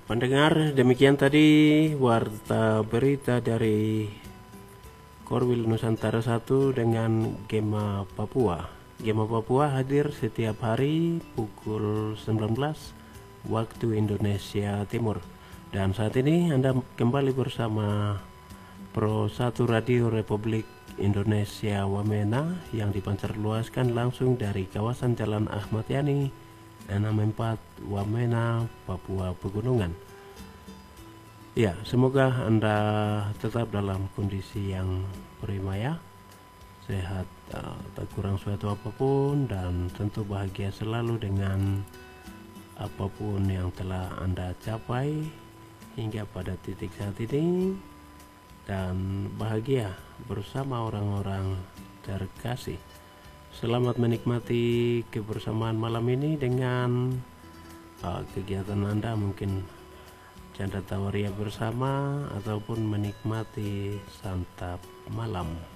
Pendengar, demikian tadi warta berita dari Korwil Nusantara 1 dengan Gema Papua. Gema Papua hadir setiap hari pukul 19 waktu Indonesia Timur. Dan saat ini Anda kembali bersama Pro 1 Radio Republik Indonesia Wamena yang dipancarluaskan langsung dari kawasan Jalan Ahmad Yani 64 Wamena, Papua Pegunungan. Ya, semoga Anda tetap dalam kondisi yang prima ya, sehat, tak kurang suatu apapun, dan tentu bahagia selalu dengan apapun yang telah Anda capai hingga pada titik saat ini, dan bahagia bersama orang-orang terkasih. Selamat menikmati kebersamaan malam ini dengan kegiatan Anda, mungkin canda tawaria bersama ataupun menikmati santap malam.